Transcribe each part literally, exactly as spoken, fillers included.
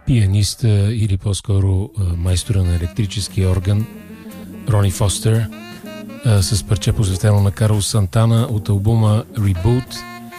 пианиста или по-скоро майстора на електрическия орган Рони Фостер с парче посветено на Карлос Сантана от албума Reboot,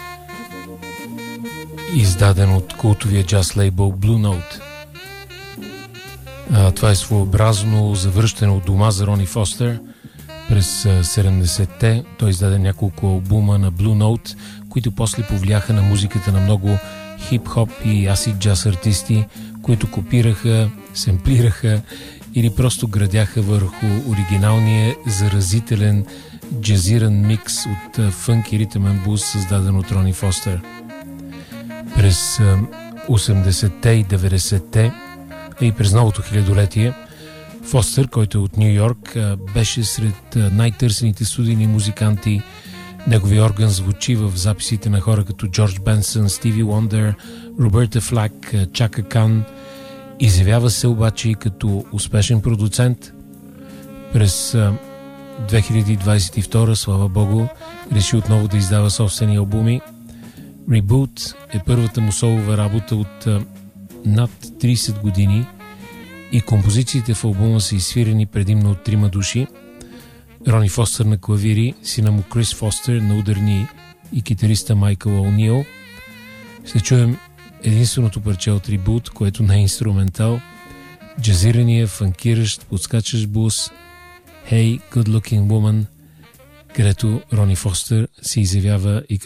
издаден от култовия джаз лейбъл Blue Note. Това е своеобразно завръщане от дома за Рони Фостер. През седемдесетте той издаде няколко албума на Blue Note, които после повлияха на музиката на много хип-хоп и асид джаз артисти, които копираха, семплираха или просто градяха върху оригиналния заразителен джазиран микс от фънк и ритъмен блуз, създаден от Рони Фостер. През осемдесетте и деветдесетте, а и през новото хилядолетие, Фостер, който е от Ню Йорк, беше сред най-търсените студийни музиканти. Неговия орган звучи в записите на хора като Джордж Бенсън, Стиви Уондър, Роберта Флак, Чака Кан. Изявява се обаче и като успешен продуцент. През две хиляди двадесет и втора, слава богу, реши отново да издава собствени албуми. Reboot е първата му солова работа от над тридесет години и композициите в албума са изсвирени предимно от трима души: Рони Фостер на клавири, сина му Крис Фостер на ударни и китариста Майкъл О'Нил. Ще чуем единственото парче от Reboot, което не е инструментал, джазирания, фанкиращ, подскачащ блуз Hey Good Looking Woman, където Рони Фостер се изявява и